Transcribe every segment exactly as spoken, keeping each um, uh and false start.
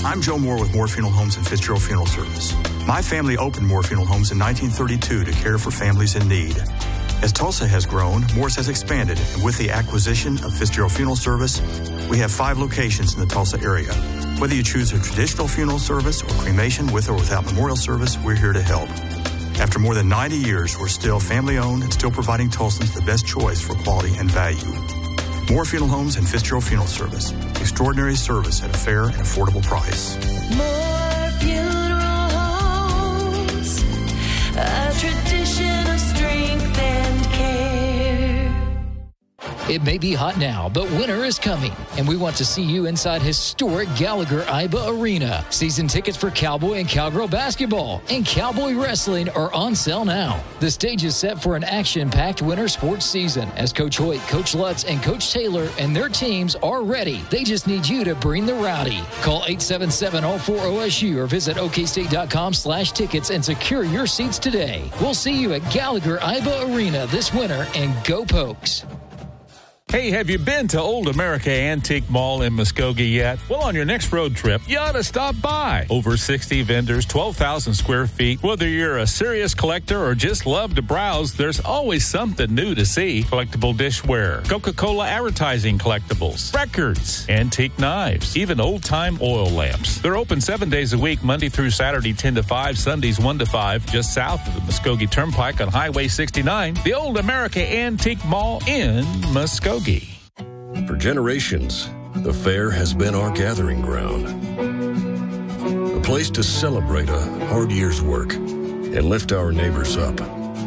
I'm Joe Moore with Moore Funeral Homes and Fitzgerald Funeral Service. My family opened Moore Funeral Homes in nineteen thirty-two to care for families in need. As Tulsa has grown, Moore's has expanded, and with the acquisition of Fitzgerald Funeral Service, we have five locations in the Tulsa area. Whether you choose a traditional funeral service or cremation with or without memorial service, we're here to help. After more than ninety years, we're still family-owned and still providing Tulsans the best choice for quality and value. Moore Funeral Homes and Fitzgerald Funeral Service. Extraordinary service at a fair and affordable price. Moore Funeral Homes, a tradition of strength and care. It may be hot now, but winter is coming, and we want to see you inside historic Gallagher-Iba Arena. Season tickets for Cowboy and Cowgirl basketball and Cowboy wrestling are on sale now. The stage is set for an action-packed winter sports season as Coach Hoyt, Coach Lutz, and Coach Taylor and their teams are ready. They just need you to bring the rowdy. Call eight seven seven, oh four, O S U or visit okstate.com slash tickets and secure your seats today. We'll see you at Gallagher-Iba Arena this winter, and go Pokes. Hey, have you been to Old America Antique Mall in Muskogee yet? Well, on your next road trip, you ought to stop by. Over sixty vendors, twelve thousand square feet. Whether you're a serious collector or just love to browse, there's always something new to see. Collectible dishware, Coca-Cola advertising collectibles, records, antique knives, even old-time oil lamps. They're open seven days a week, Monday through Saturday, ten to five, Sundays, one to five, just south of the Muskogee Turnpike on Highway sixty-nine. The Old America Antique Mall in Muskogee. For generations, the fair has been our gathering ground. A place to celebrate a hard year's work and lift our neighbors up.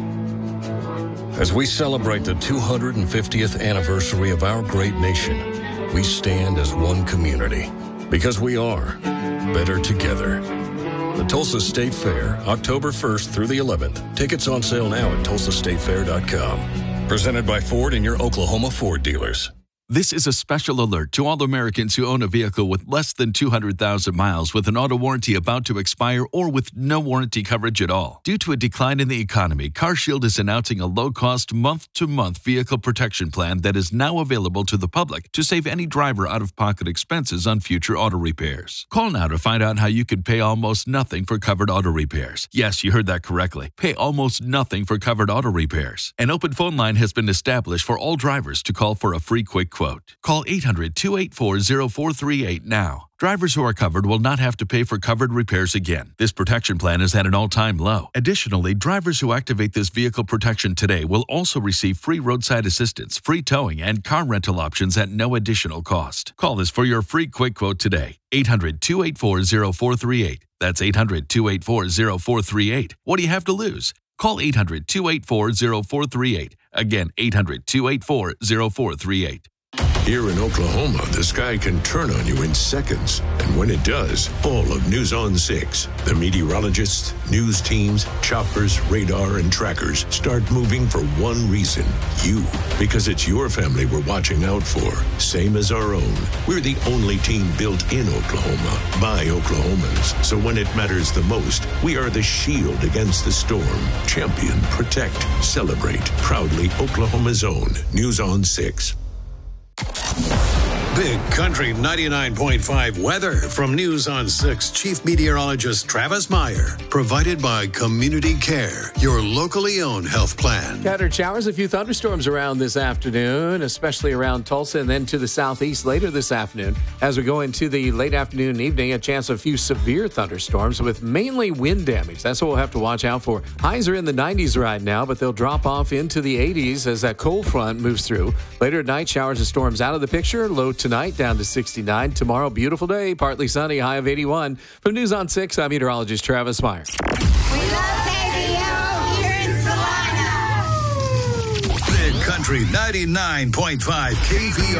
As we celebrate the two hundred fiftieth anniversary of our great nation, we stand as one community because we are better together. The Tulsa State Fair, October first through the eleventh. Tickets on sale now at tulsa state fair dot com. Presented by Ford and your Oklahoma Ford dealers. This is a special alert to all Americans who own a vehicle with less than two hundred thousand miles with an auto warranty about to expire or with no warranty coverage at all. Due to a decline in the economy, CarShield is announcing a low-cost month-to-month vehicle protection plan that is now available to the public to save any driver out-of-pocket expenses on future auto repairs. Call now to find out how you could pay almost nothing for covered auto repairs. Yes, you heard that correctly. Pay almost nothing for covered auto repairs. An open phone line has been established for all drivers to call for a free quick quote. Call eight hundred, two eight four, oh four three eight now. Drivers who are covered will not have to pay for covered repairs again. This protection plan is at an all-time low. Additionally, drivers who activate this vehicle protection today will also receive free roadside assistance, free towing, and car rental options at no additional cost. Call us for your free quick quote today. eight hundred, two eight four, oh four three eight. That's eight hundred, two eight four, oh four three eight. What do you have to lose? Call eight hundred, two eight four, oh four three eight. Again, eight hundred, two eight four, oh four three eight. Here in Oklahoma, the sky can turn on you in seconds. And when it does, all of News on six, the meteorologists, news teams, choppers, radar, and trackers start moving for one reason. You. Because it's your family we're watching out for. Same as our own. We're the only team built in Oklahoma by Oklahomans. So when it matters the most, we are the shield against the storm. Champion, protect, celebrate. Proudly Oklahoma's own. News on six. Big Country ninety-nine point five weather from News on six Chief Meteorologist Travis Meyer. Provided by Community Care, your locally owned health plan. Scattered showers, a few thunderstorms around this afternoon, especially around Tulsa and then to the southeast later this afternoon. As we go into the late afternoon and evening, a chance of a few severe thunderstorms with mainly wind damage. That's what we'll have to watch out for. Highs are in the nineties right now, but they'll drop off into the eighties as that cold front moves through. Later at night, showers and storms out of the picture. Low tonight down to sixty-nine. Tomorrow, beautiful day, partly sunny, high of eighty-one. From News on six, I'm meteorologist Travis Meyer. We love K V O here in Salina. Big Country ninety-nine point five K V O.